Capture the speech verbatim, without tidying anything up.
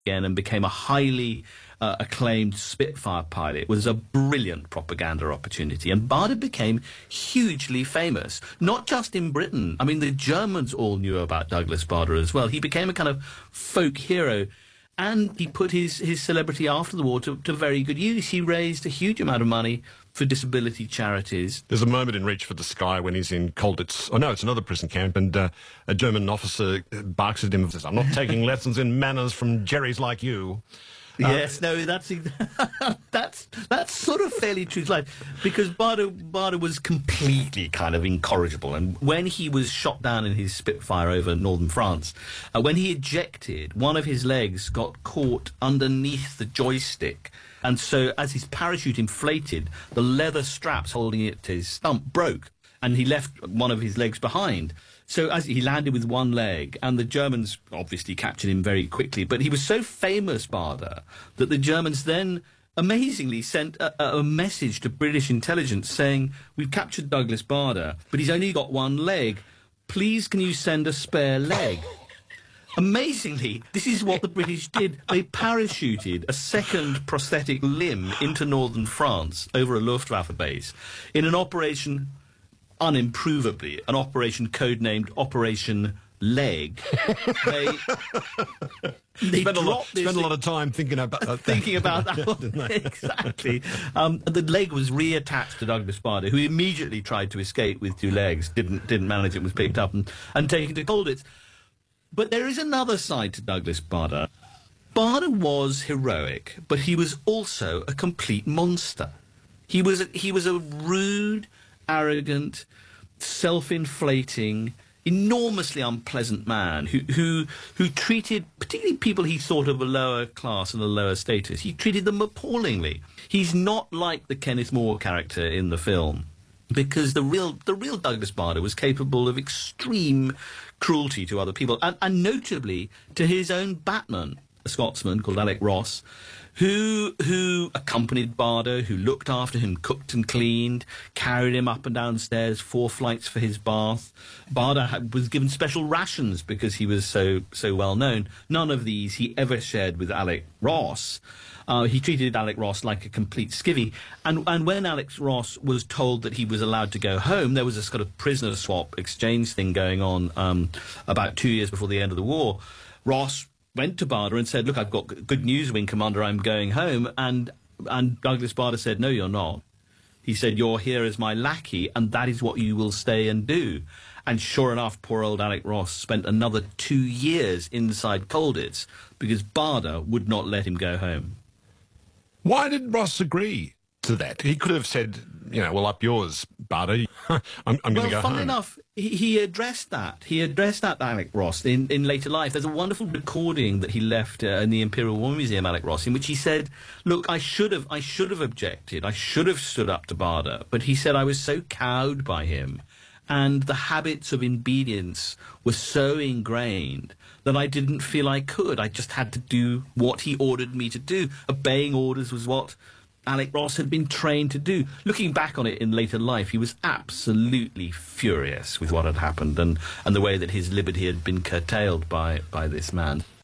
again and became a highly uh, acclaimed Spitfire pilot. It was a brilliant propaganda opportunity. And Bader became hugely famous, not just in Britain. I mean, the Germans all knew about Douglas Bader as well. He became a kind of folk hero. And he put his, his celebrity after the war to, to very good use. He raised a huge amount of money for disability charities. There's a moment in Reach for the Sky when he's in Colditz. Oh, no, it's another prison camp, and uh, a German officer barks at him and says, "I'm not taking lessons in manners from Jerrys like you." Uh, yes, no, that's that's that's sort of fairly true to life, because Bader, Bader was completely kind of incorrigible, and when he was shot down in his Spitfire over northern France, uh, when he ejected, one of his legs got caught underneath the joystick, and so as his parachute inflated, the leather straps holding it to his stump broke, and he left one of his legs behind. So as he landed with one leg, and the Germans obviously captured him very quickly, but he was so famous, Bader, that the Germans then amazingly sent a, a message to British intelligence saying, "We've captured Douglas Bader, but he's only got one leg. Please can you send a spare leg?" Amazingly, this is what the British did. They parachuted a second prosthetic limb into northern France over a Luftwaffe base in an operation, unimprovably, an operation codenamed Operation Leg. They, they spent, a lot, this, spent a lot of time thinking about that. Thinking about that. Exactly. Um, the leg was reattached to Douglas Bader, who immediately tried to escape with two legs, didn't didn't manage it, was picked up and, and taken to Colditz. But there is another side to Douglas Bader. Bader was heroic, but he was also a complete monster. He was a, he was a rude, arrogant, self-inflating, enormously unpleasant man who, who who treated particularly people he thought of a lower class and a lower status. He treated them appallingly. He's not like the Kenneth More character in the film, because the real the real Douglas Bader was capable of extreme cruelty to other people, and, and notably to his own Batman, a Scotsman called Alec Ross, who who accompanied Bader, who looked after him, cooked and cleaned, carried him up and down stairs, four flights for his bath. Bader had, was given special rations because he was so so well known. None of these he ever shared with Alec Ross. Uh, he treated Alec Ross like a complete skivvy. And, and when Alec Ross was told that he was allowed to go home, there was this kind of prisoner swap exchange thing going on um, about two years before the end of the war. Ross went to Bader and said, "Look, I've got good news, Wing Commander, I'm going home." And, and Douglas Bader said, "No, you're not." He said, "You're here as my lackey, and that is what you will stay and do." And sure enough, poor old Alec Ross spent another two years inside Colditz because Bader would not let him go home. Why did Ross agree to that? He could have said, you know, "Well, up yours, Bader. I'm, I'm going to well, go home." Well, funnily enough, he, he addressed that. He addressed that, Alec Ross, in, in later life. There's a wonderful recording that he left uh, in the Imperial War Museum, Alec Ross, in which he said, "Look, I should have, I should have objected. I should have stood up to Bader." But he said, "I was so cowed by him, and the habits of obedience were so ingrained that I didn't feel I could. I just had to do what he ordered me to do. Obeying orders was what Alec Ross had been trained to do." Looking back on it in later life, he was absolutely furious with what had happened and, and the way that his liberty had been curtailed by, by this man.